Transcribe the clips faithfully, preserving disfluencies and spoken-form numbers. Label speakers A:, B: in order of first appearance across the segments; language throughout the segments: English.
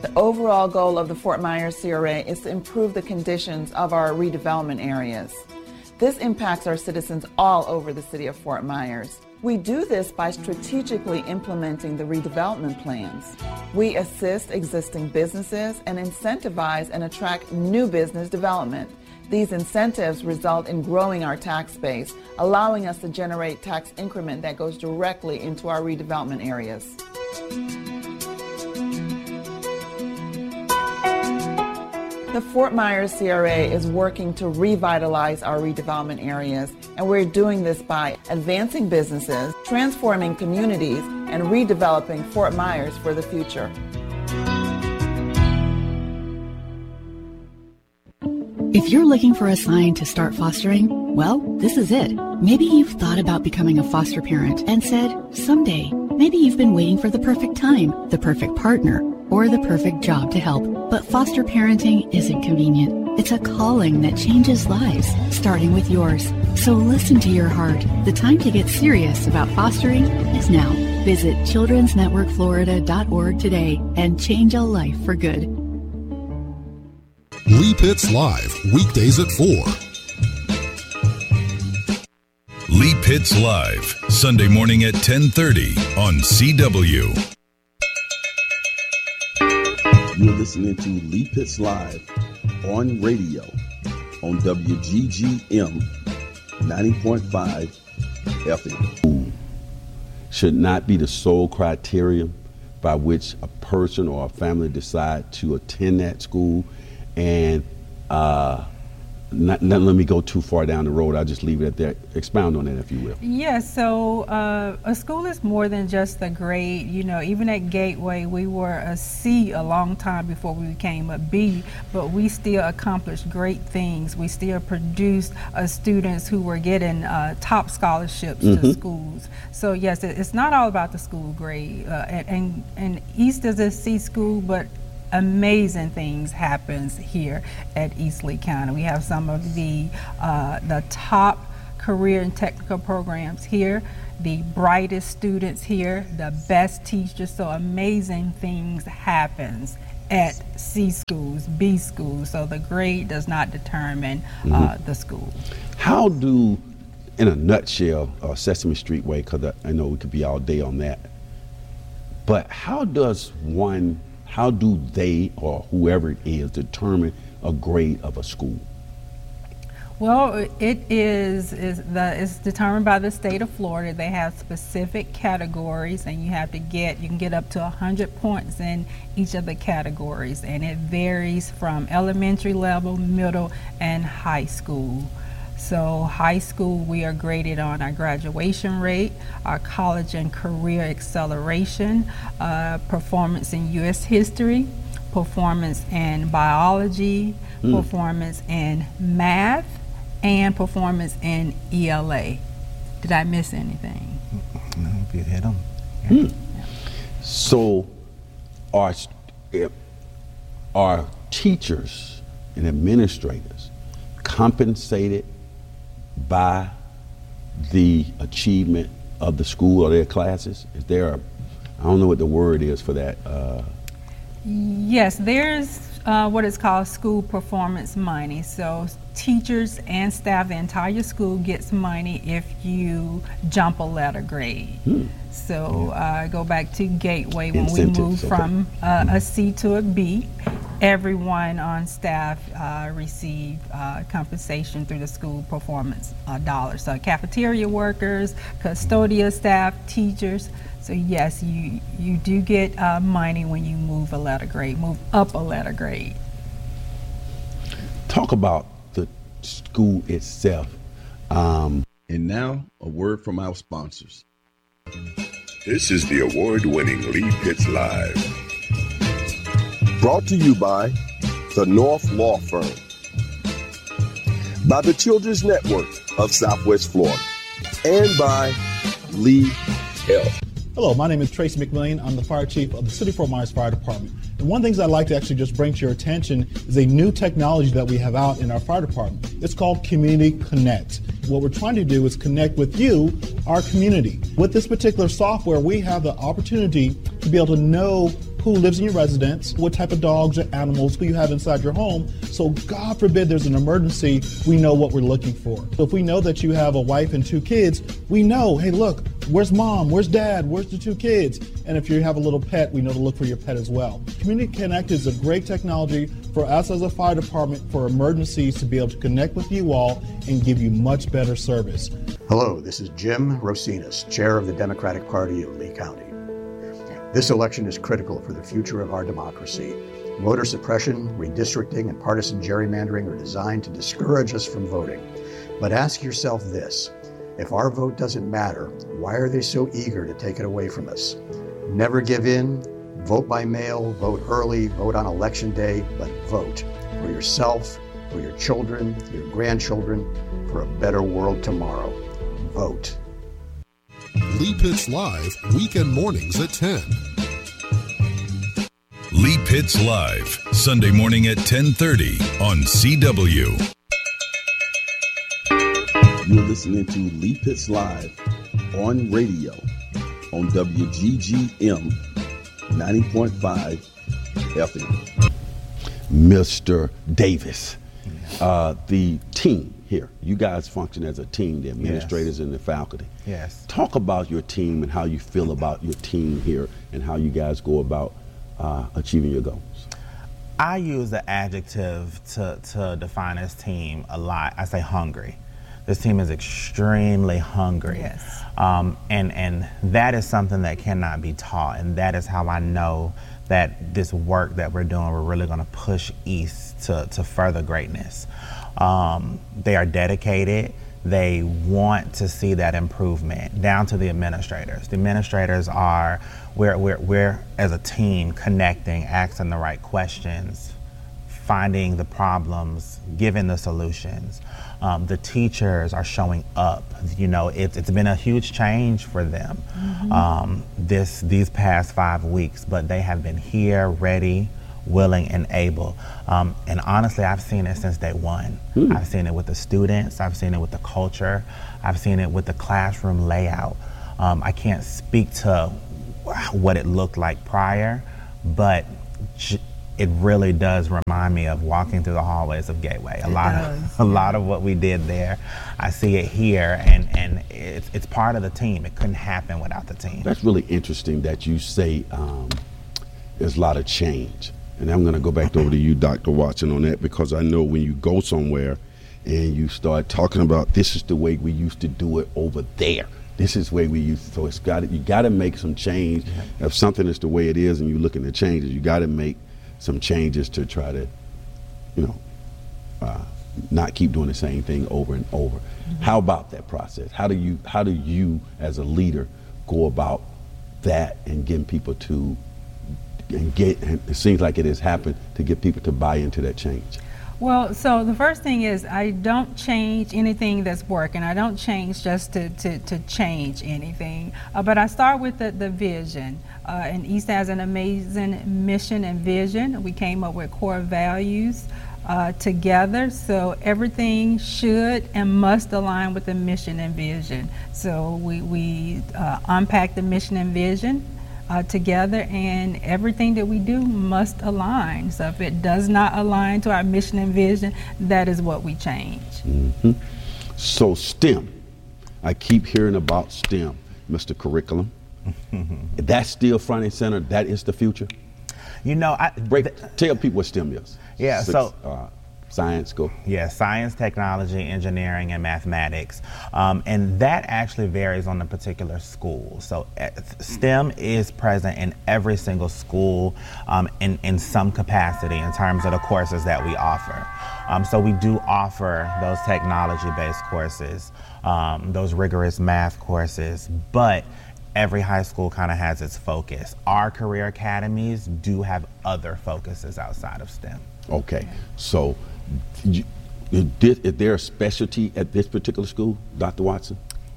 A: The overall goal of the Fort Myers C R A is to improve the conditions of our redevelopment areas. This impacts our citizens all over the city of Fort Myers. We do this by strategically implementing the redevelopment plans. We assist existing businesses and incentivize and attract new business development. These incentives result in growing our tax base, allowing us to generate tax increment that goes directly into our redevelopment areas. The Fort Myers C R A is working to revitalize our redevelopment areas, and we're doing this by advancing businesses, transforming communities, and redeveloping Fort Myers for the future.
B: If you're looking for a sign to start fostering, well, this is it. Maybe you've thought about becoming a foster parent and said, someday. Maybe you've been waiting for the perfect time, the perfect partner, or the perfect job to help. But foster parenting isn't convenient. It's a calling that changes lives, starting with yours. So listen to your heart. The time to get serious about fostering is now. Visit children's network florida dot org today and change a life for good.
C: Lee Pitts Live, weekdays at four.
D: Lee Pitts Live, Sunday morning at ten thirty on C W.
E: You're listening to Lee Pitts Live on radio on W G G M ninety point five F M. Should not be the sole criterion by which a person or a family decide to attend that school. And uh, not, not let me go too far down the road. I'll just leave it at that. Expound on that, if you will.
F: Yes, so uh, a school is more than just a grade. You know, even at Gateway, we were a C a long time before we became a B, but we still accomplished great things. We still produced uh, students who were getting uh, top scholarships mm-hmm. to schools. So yes, it, it's not all about the school grade. Uh, and, and, and East is a C school, but amazing things happens here at East Lee County. We have some of the uh, the top career and technical programs here, the brightest students here, the best teachers. So amazing things happens at C schools, B schools. So the grade does not determine mm-hmm. uh, the school.
E: How do, in a nutshell, uh, Sesame Street way, because I, I know we could be all day on that, but how does one How do they, or whoever it is, determine a grade of a school?
F: Well, it is is the it's determined by the state of Florida. They have specific categories, and you have to get you can get up to a hundred points in each of the categories, and it varies from elementary level, middle, and high school. So high school, we are graded on our graduation rate, our college and career acceleration, uh, performance in U S history, performance in biology, mm. performance in math, and performance in E L A. Did I miss anything?
G: No, you hit them.
E: Yeah. Mm. Yeah. So are, are teachers and administrators compensated by the achievement of the school or their classes? Is there a, I don't know what the word is for that. Uh,
F: yes, there's uh, what is called school performance money. So teachers and staff, the entire school gets money if you jump a letter grade. Hmm. So uh, go back to Gateway when Incentives, we moved okay. from uh, hmm. a C to a B. Everyone on staff uh, received uh, compensation through the school performance uh, dollars. So cafeteria workers, custodial staff, teachers. So yes, you you do get uh, money when you move a letter grade, move up a letter grade.
E: Talk about the school itself. Um,
H: and now, a word from our sponsors.
D: This is the award-winning Lee Pitts Live.
I: Brought to you by the North Law Firm, by the Children's Network of Southwest Florida, and by Lee Health.
J: Hello, my name is Tracy McMillian. I'm the fire chief of the City of Fort Myers Fire Department. And one of the things I'd like to actually just bring to your attention is a new technology that we have out in our fire department. It's called Community Connect. What we're trying to do is connect with you, our community. With this particular software, we have the opportunity to be able to know who lives in your residence, what type of dogs or animals who you have inside your home. So God forbid there's an emergency, we know what we're looking for. So if we know that you have a wife and two kids, we know, hey, look, where's mom? Where's dad? Where's the two kids? And if you have a little pet, we know to look for your pet as well. Community Connect is a great technology for us as a fire department for emergencies to be able to connect with you all and give you much better service.
K: Hello, this is Jim Rosinas, Chair of the Democratic Party of Lee County. This election is critical for the future of our democracy. Voter suppression, redistricting, and partisan gerrymandering are designed to discourage us from voting. But ask yourself this: if our vote doesn't matter, why are they so eager to take it away from us? Never give in, vote by mail, vote early, vote on election day, but vote for yourself, for your children, your grandchildren, for a better world tomorrow. Vote.
C: Lee Pitts Live, weekend mornings at ten.
D: Lee Pitts Live, Sunday morning at ten thirty on C W.
E: You're listening to Lee Pitts Live on radio on W G G M ninety point five F M.
H: Mister Davis, uh, the team here, you guys function as a team, the administrators yes. and the faculty.
G: Yes.
H: Talk about your team and how you feel about your team here and how you guys go about uh, achieving your goals.
G: I use the adjective to, to define this team a lot. I say hungry. This team is extremely hungry.
F: Yes.
G: Um, and, and that is something that cannot be taught, and that is how I know that this work that we're doing, we're really gonna push East to, to further greatness. Um, they are dedicated. They want to see that improvement down to the administrators. The administrators are, we're, we're, we're as a team connecting, asking the right questions, finding the problems, giving the solutions. Um, the teachers are showing up. You know, it's, it's been a huge change for them mm-hmm. um, this these past five weeks, but they have been here, ready, willing, and able. Um, and honestly, I've seen it since day one. Mm. I've seen it with the students, I've seen it with the culture, I've seen it with the classroom layout. Um, I can't speak to what it looked like prior, but j- it really does remind me of walking through the hallways of Gateway. A it lot does. of a lot of what we did there, I see it here, and, and it's, it's part of the team. It couldn't happen without the team.
H: That's really interesting that you say um, there's a lot of change. And I'm going to go back over to you, Doctor Watson, on that, because I know when you go somewhere and you start talking about this is the way we used to do it over there. This is the way we used to. So it's got to, you got to make some change. Yeah. If something is the way it is and you're looking at changes, you got to make some changes to try to, you know, uh, not keep doing the same thing over and over. Mm-hmm. How about that process? How do you, how do you as a leader go about that and getting people to and get, and it seems like it has happened to get people to buy into that change?
F: Well, so the first thing is I don't change anything that's working. I don't change just to, to, to change anything. Uh, but I start with the, the vision. Uh, and East has an amazing mission and vision. We came up with core values uh, together. So everything should and must align with the mission and vision. So we, we uh, unpack the mission and vision Uh, together, and everything that we do must align. So if it does not align to our mission and vision, that is what we change.
H: Mm-hmm. So STEM, I keep hearing about STEM, Mister Curriculum. That's still front and center. That is the future.
G: You know, I
H: break. Th- tell people what STEM is.
G: Yeah.
H: Six,
G: so.
H: Uh, Science, go.
G: Yeah, science, technology, engineering, and mathematics. Um, and that actually varies on the particular school. So uh, STEM is present in every single school um, in, in some capacity in terms of the courses that we offer. Um, so we do offer those technology-based courses, um, those rigorous math courses, but every high school kind of has its focus. Our career academies do have other focuses outside of STEM.
H: Okay, so you, is there a specialty at this particular school, Doctor Watson?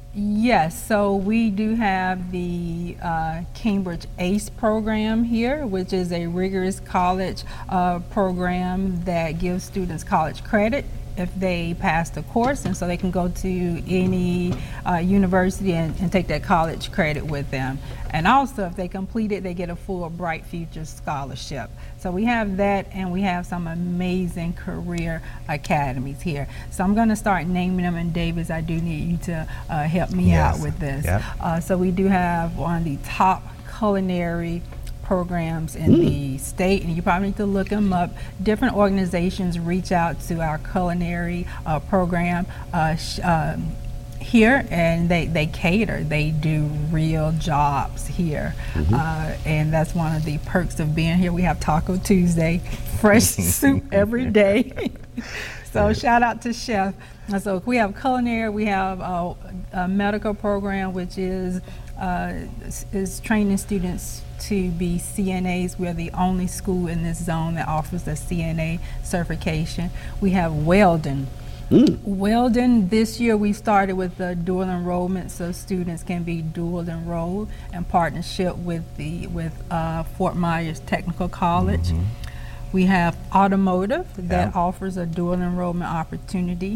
F: Yes, so we do have the uh, Cambridge ACE program here, which is a rigorous college uh, program that gives students college credit if they pass the course, and so they can go to any uh, university and, and take that college credit with them. And also, if they complete it, they get a full Bright Future scholarship. So we have that, and we have some amazing career academies here. So I'm going to start naming them, and Davis, I do need you to uh, help me
G: Yes.
F: out with this.
G: Yep.
F: Uh, so we do have one of the top culinary programs in
H: Mm.
F: the state, and you probably need to look them up. Different organizations reach out to our culinary uh, program uh, sh- um, here, and they, they cater. They do real jobs here.
L: Mhm.
F: Uh, and that's one of the perks of being here. We have Taco Tuesday, fresh soup every day. So shout out to Chef. And so we have culinary, we have a, a medical program, which is uh, is training students to be C N As. We're the only school in this zone that offers the C N A certification. We have welding.
H: Mm.
F: Welding, this year we started with the dual enrollment, so students can be dual enrolled in partnership with the with uh, Fort Myers Technical College.
G: Mm-hmm.
F: We have automotive that
G: Yeah.
F: offers a dual enrollment opportunity.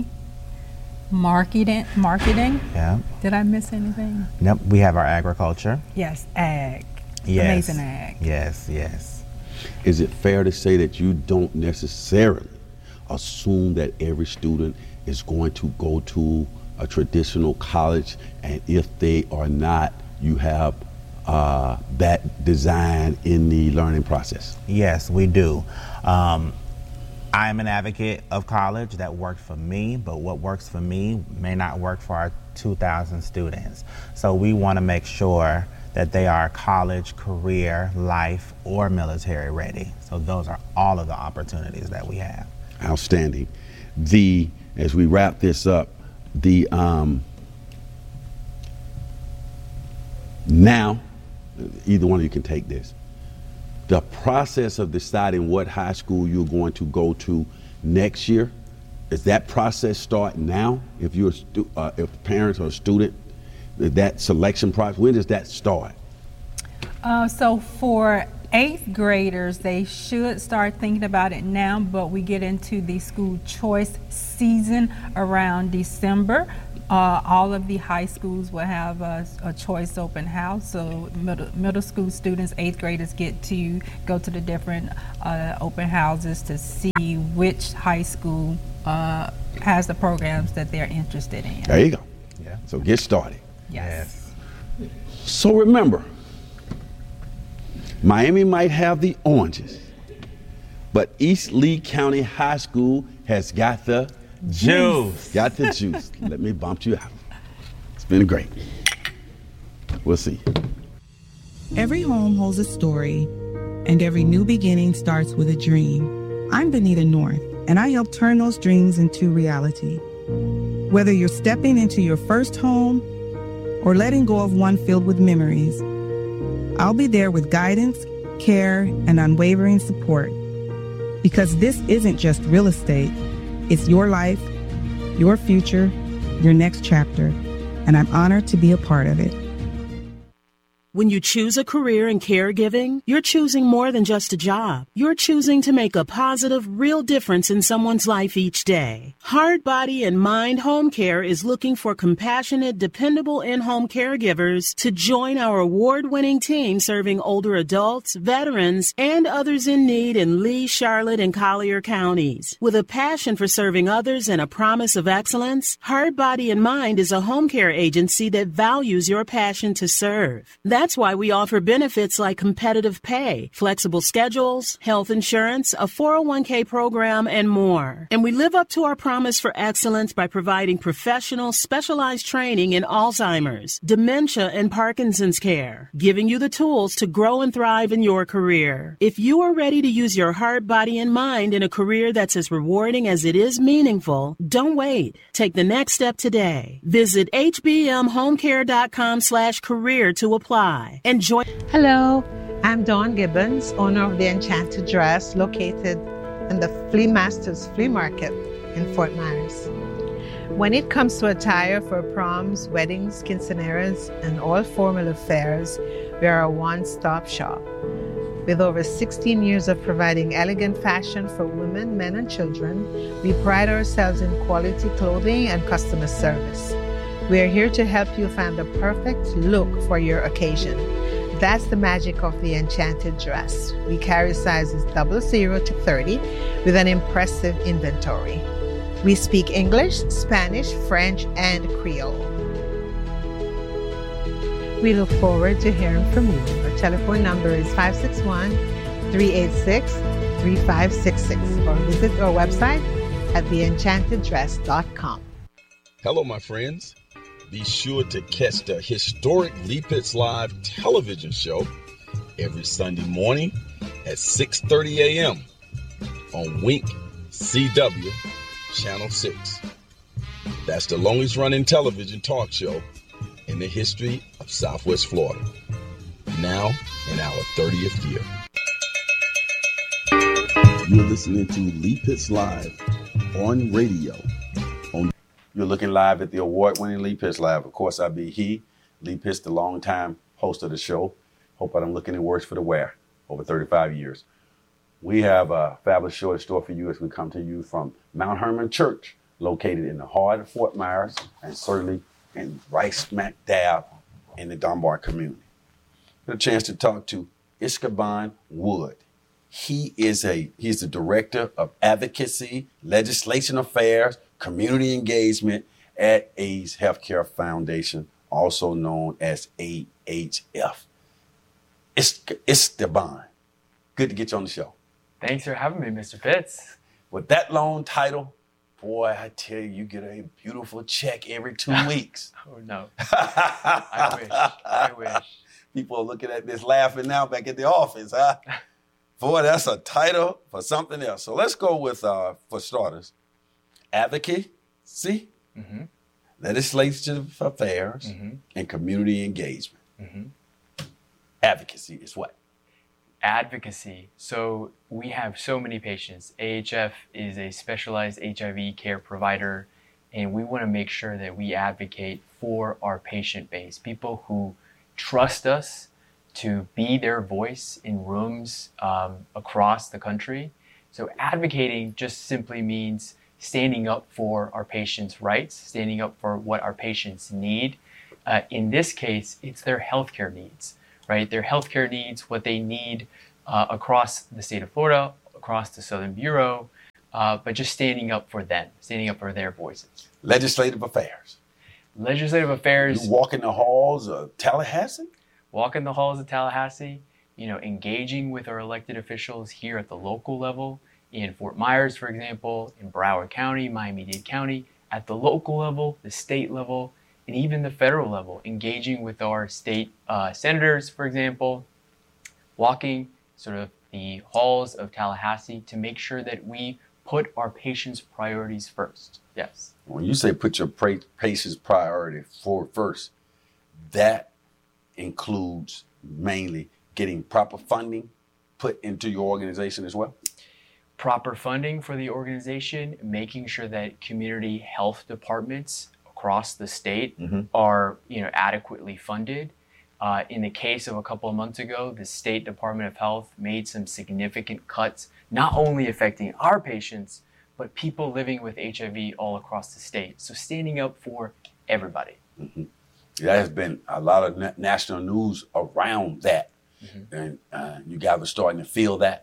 F: Marketing, marketing.
G: Yeah.
F: Did I miss anything?
G: Nope. We have our agriculture.
F: Yes, ag.
G: Yes.
F: Amazing ag.
G: Yes, yes.
H: Is it fair to say that you don't necessarily assume that every student is going to go to a traditional college, and if they are not, you have uh, that design in the learning process?
G: Yes, we do. Um, I'm an advocate of college. That worked for me, but what works for me may not work for our two thousand students. So we want to make sure that they are college, career, life, or military ready. So those are all of the opportunities that we have.
H: Outstanding. The, as we wrap this up, the um, now, either one of you can take this. The process of deciding what high school you're going to go to next year, does that process start now? If you're a stu- uh, if parents or a student, that selection process, when does that start?
F: Uh, so for eighth graders, they should start thinking about it now, but we get into the school choice season around December. Uh, all of the high schools will have a, a choice open house, so middle, middle school students, eighth graders get to go to the different uh, open houses to see which high school uh, has the programs that they're interested in.
H: There you go.
G: Yeah.
H: So get started.
F: Yes.
H: So remember, Miami might have the oranges, but East Lee County High School has got the
G: Juice.
H: Got the juice. Let me bump you out. It's been great. We'll see.
M: Every home holds a story, and every new beginning starts with a dream. I'm Benita North, and I help turn those dreams into reality. Whether you're stepping into your first home or letting go of one filled with memories, I'll be there with guidance, care, and unwavering support. Because this isn't just real estate. It's your life, your future, your next chapter, and I'm honored to be a part of it.
N: When you choose a career in caregiving, you're choosing more than just a job. You're choosing to make a positive, real difference in someone's life each day. Heart, Body, and Mind Home Care is looking for compassionate, dependable in-home caregivers to join our award-winning team serving older adults, veterans, and others in need in Lee, Charlotte, and Collier counties. With a passion for serving others and a promise of excellence, Heart, Body, and Mind is a home care agency that values your passion to serve. That's why we offer benefits like competitive pay, flexible schedules, health insurance, a four oh one k program, and more. And we live up to our promise for excellence by providing professional, specialized training in Alzheimer's, dementia, and Parkinson's care, giving you the tools to grow and thrive in your career. If you are ready to use your heart, body, and mind in a career that's as rewarding as it is meaningful, don't wait. Take the next step today. Visit hbmhomecare.com slash career to apply. Enjoy.
O: Hello, I'm Dawn Gibbons, owner of the Enchanted Dress, located in the Flea Masters Flea Market in Fort Myers. When it comes to attire for proms, weddings, quinceañeras, and all formal affairs, we are a one-stop shop. With over sixteen years of providing elegant fashion for women, men, and children, we pride ourselves in quality clothing and customer service. We are here to help you find the perfect look for your occasion. That's the magic of the Enchanted Dress. We carry sizes double zero to thirty with an impressive inventory. We speak English, Spanish, French, and Creole. We look forward to hearing from you. Our telephone number is five six one, three eight six, three five six six or visit our website at the enchanted dress dot com.
E: Hello, my friends. Be sure to catch the historic Lee Pitts Live television show every Sunday morning at six thirty a.m. on Wink C W Channel six. That's the longest running television talk show in the history of Southwest Florida, now in our thirtieth year.
I: You're listening to Lee Pitts Live on radio. On
H: You're looking live at the award-winning Lee Pitts Live. Of course, I be he, Lee Pitts, the longtime host of the show. Hope I don't look any worse for the wear. Over thirty-five years. We have a fabulous show in store for you as we come to you from Mount Hermon Church, located in the heart of Fort Myers, and certainly in right smack dab in the Dunbar community. Got a chance to talk to Iskaban Wood. He is a he's the director of advocacy, legislation affairs, community engagement at AIDS Healthcare Foundation, also known as A H F. Iskaban, good to get you on the show.
L: Thanks for having me, Mister Pitts.
H: With that long title, boy, I tell you, you get a beautiful check every two weeks.
L: Oh, no. I wish. I wish.
H: People are looking at this laughing now back at the office, huh? Boy, that's a title for something else. So let's go with, uh, for starters, advocacy, mm-hmm. legislative affairs, mm-hmm. and community engagement. Mm-hmm. Advocacy is what?
L: Advocacy. So we have so many patients. A H F is a specialized H I V care provider, and we want to make sure that we advocate for our patient base, people who trust us to be their voice in rooms um, across the country. So advocating just simply means standing up for our patients' rights, standing up for what our patients need. Uh, in this case, it's their healthcare needs. Right, their healthcare needs, what they need uh, across the state of Florida, across the Southern Bureau, uh, but just standing up for them, standing up for their voices.
H: Legislative affairs.
L: Legislative affairs.
H: You walk in the halls of Tallahassee?
L: Walk in the halls of Tallahassee, you know, engaging with our elected officials here at the local level, in Fort Myers, for example, in Broward County, Miami-Dade County, at the local level, the state level, and even the federal level, engaging with our state uh, senators, for example, walking sort of the halls of Tallahassee to make sure that we put our patients' priorities first. Yes.
H: When you say put your pra- patient's priority for first, that includes mainly getting proper funding put into your organization as well?
L: Proper funding for the organization, making sure that community health departments across the state mm-hmm. are, you know, adequately funded. Uh, in the case of a couple of months ago, the State Department of Health made some significant cuts, not only affecting our patients, but people living with H I V all across the state. So standing up for everybody.
H: Mm-hmm. There has been a lot of na- national news around that. Mm-hmm. And uh, you guys are starting to feel that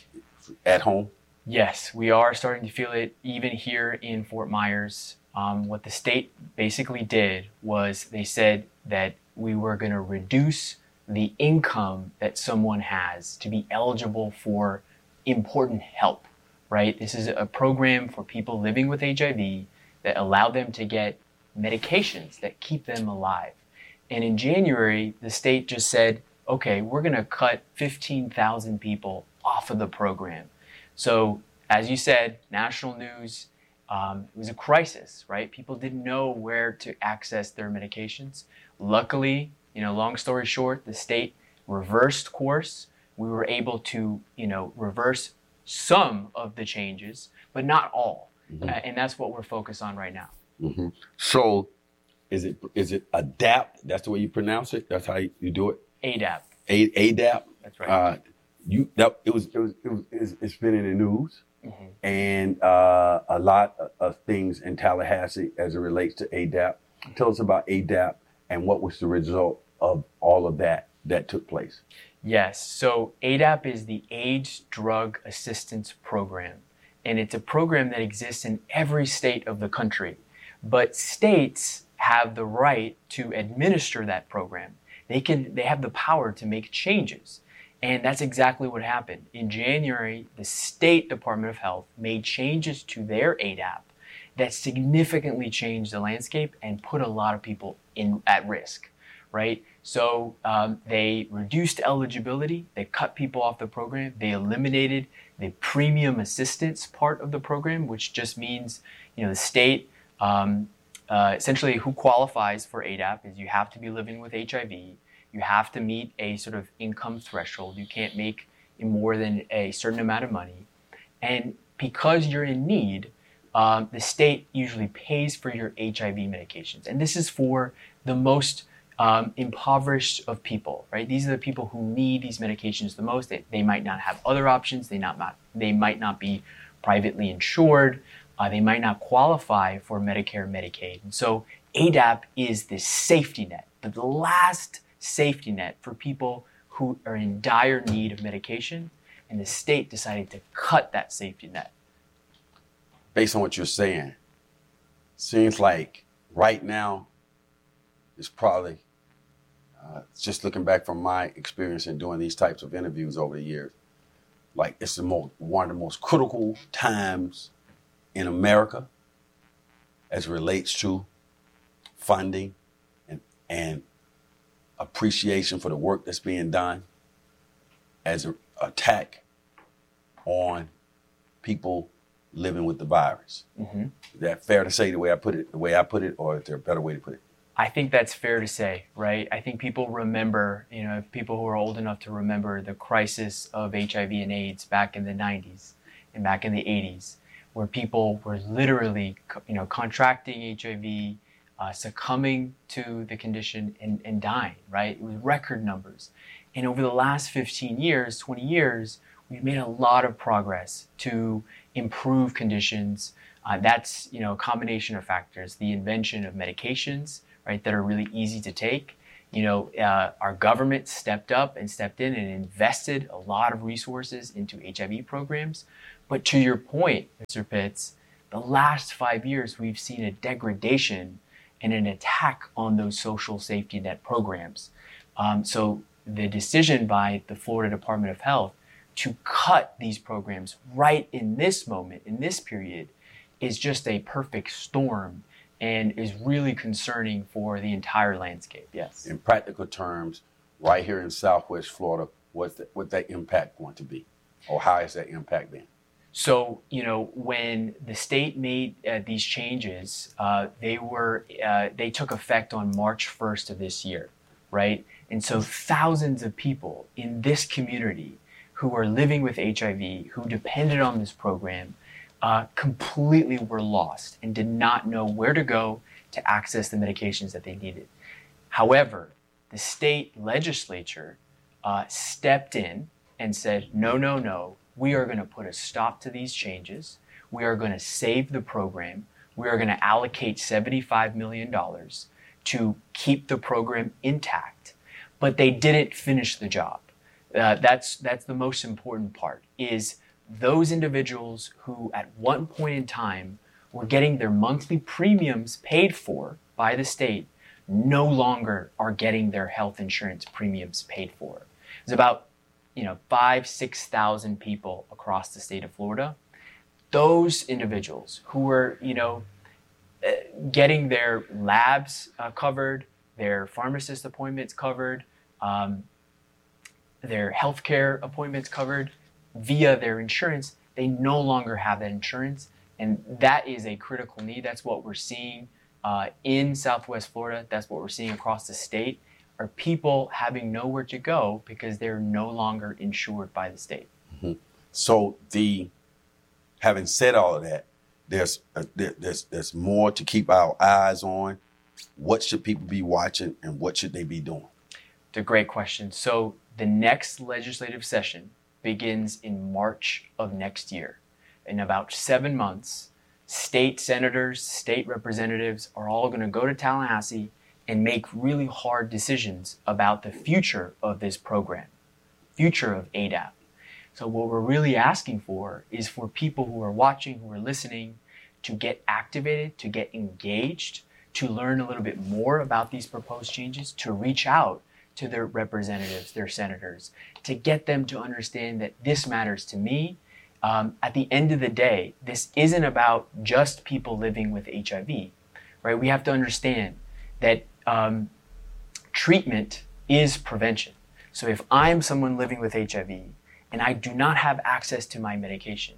H: at home?
L: Yes, we are starting to feel it even here in Fort Myers. Um, what the state basically did was they said that we were going to reduce the income that someone has to be eligible for important help, right? This is a program for people living with H I V that allow them to get medications that keep them alive. And in January, the state just said, okay, we're going to cut fifteen thousand people off of the program. So as you said, national news, um, it was a crisis, right? People didn't know where to access their medications. Luckily, you know, long story short, the state reversed course. We were able to, you know, reverse some of the changes, but not all. Mm-hmm. Uh, and that's what we're focused on right now.
H: Mm-hmm. So is it is it ADAPT? That's the way you pronounce it? That's how you do it?
L: ADAPT.
H: A- ADAPT?
L: That's right.
H: Uh, you that it was it was, it was it's, it's been in the news,
L: mm-hmm.
H: and uh, a lot of, of things in Tallahassee as it relates to A D A P. Tell us about A D A P and what was the result of all of that that took place.
L: Yes, so A D A P is the AIDS Drug Assistance Program, and it's a program that exists in every state of the country. But states have the right to administer that program. They can, they have the power to make changes. And that's exactly what happened. In January, the State Department of Health made changes to their A D A P that significantly changed the landscape and put a lot of people in at risk, right? So um, they reduced eligibility, they cut people off the program, they eliminated the premium assistance part of the program, which just means, you know, the state, um, uh, essentially who qualifies for A D A P is you have to be living with H I V, you have to meet a sort of income threshold, you can't make more than a certain amount of money, and because you're in need, um, the state usually pays for your H I V medications, and this is for the most Um, impoverished of people, right? These are the people who need these medications the most. They, they might not have other options. They not, not they might not be privately insured. Uh, they might not qualify for Medicare and Medicaid. And so A D A P is this safety net, the last safety net for people who are in dire need of medication. And the state decided to cut that safety net.
H: Based on what you're saying, seems like right now it's probably Uh, just looking back from my experience in doing these types of interviews over the years, like it's the most, one of the most critical times in America as it relates to funding and, and appreciation for the work that's being done as an attack on people living with the virus.
L: Mm-hmm.
H: Is that fair to say the way I put it, the way I put it, or is there a better way to put it?
L: I think that's fair to say, right? I think people remember, you know, people who are old enough to remember the crisis of H I V and AIDS back in the nineties and back in the eighties, where people were literally, you know, contracting H I V, uh, succumbing to the condition and, and dying, right? It was record numbers. And over the last fifteen years, twenty years, we've made a lot of progress to improve conditions. Uh, that's, you know, a combination of factors, the invention of medications, right, that are really easy to take. You know, uh, our government stepped up and stepped in and invested a lot of resources into H I V programs. But to your point, Mister Pitts, the last five years, we've seen a degradation and an attack on those social safety net programs. Um, so the decision by the Florida Department of Health to cut these programs right in this moment, in this period, is just a perfect storm and is really concerning for the entire landscape, yes.
H: In practical terms, right here in Southwest Florida, what's the, what's that impact going to be? Or how has that impact been?
L: So, you know, when the state made uh, these changes, uh, they were, uh, they took effect on March first of this year, right? And so thousands of people in this community who are living with H I V, who depended on this program, Uh, completely were lost and did not know where to go to access the medications that they needed. However, the state legislature uh, stepped in and said, no, no, no, we are going to put a stop to these changes. We are going to save the program. We are going to allocate seventy-five million dollars to keep the program intact. But they didn't finish the job. Uh, that's, that's the most important part, is those individuals who at one point in time were getting their monthly premiums paid for by the state no longer are getting their health insurance premiums paid for. It's about, you know, five, six thousand people across the state of Florida. Those individuals who were, you know, getting their labs uh, covered, their pharmacist appointments covered, um, their healthcare appointments covered via their insurance, they no longer have that insurance. And that is a critical need. That's what we're seeing uh, in Southwest Florida. That's what we're seeing across the state, are people having nowhere to go because they're no longer insured by the state.
H: Mm-hmm. So the, having said all of that, there's, a, there, there's, there's more to keep our eyes on. What should people be watching and what should they be doing?
L: It's a great question. So the next legislative session begins in March of next year. In about seven months, state senators, state representatives are all going to go to Tallahassee and make really hard decisions about the future of this program, future of A D A P. So what we're really asking for is for people who are watching, who are listening, to get activated, to get engaged, to learn a little bit more about these proposed changes, to reach out to their representatives, their senators, to get them to understand that this matters to me. Um, at the end of the day, this isn't about just people living with H I V, right? We have to understand that um, treatment is prevention. So if I'm someone living with H I V and I do not have access to my medication,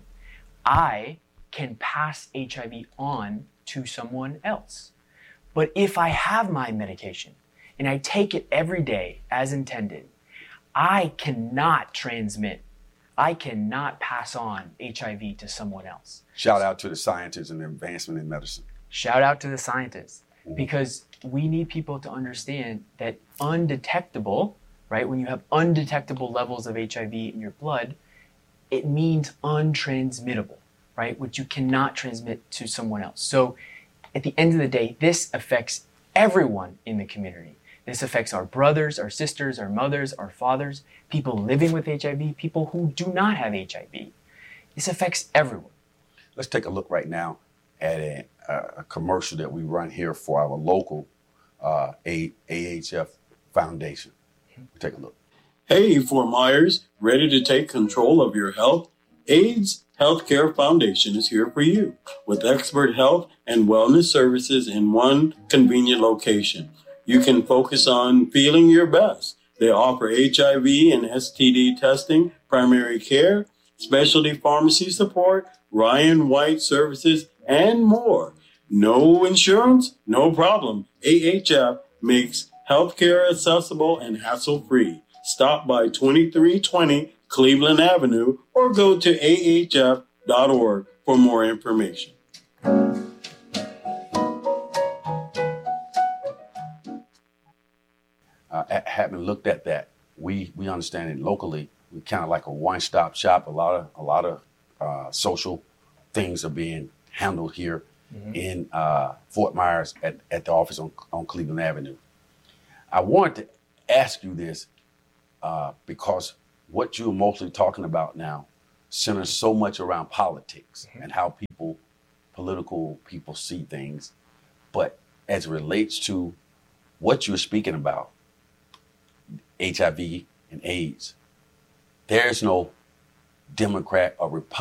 L: I can pass H I V on to someone else. But if I have my medication and I take it every day as intended, I cannot transmit, I cannot pass on H I V to someone else.
H: Shout out to the scientists and the advancement in medicine.
L: Shout out to the scientists, because we need people to understand that undetectable, right? When you have undetectable levels of H I V in your blood, it means untransmittable, right? Which you cannot transmit to someone else. So at the end of the day, this affects everyone in the community. This affects our brothers, our sisters, our mothers, our fathers, people living with H I V, people who do not have H I V. This affects everyone.
H: Let's take a look right now at a, a commercial that we run here for our local uh, A H F Foundation. Take a look.
P: Hey, Fort Myers, ready to take control of your health? AIDS Healthcare Foundation is here for you with expert health and wellness services in one convenient location. You can focus on feeling your best. They offer H I V and S T D testing, primary care, specialty pharmacy support, Ryan White services, and more. No insurance? No problem. A H F makes healthcare accessible and hassle-free. Stop by twenty-three twenty Cleveland Avenue or go to A H F dot org for more information.
H: Uh, having looked at that, we we understand it locally. We kind of like a one-stop shop. A lot of a lot of uh, social things are being handled here mm-hmm. in uh, Fort Myers at, at the office on, on Cleveland Avenue. I wanted to ask you this uh, because what you're mostly talking about now centers so much around politics mm-hmm. and how people, political people see things. But as it relates to what you're speaking about, H I V and AIDS, there's no Democrat or Republican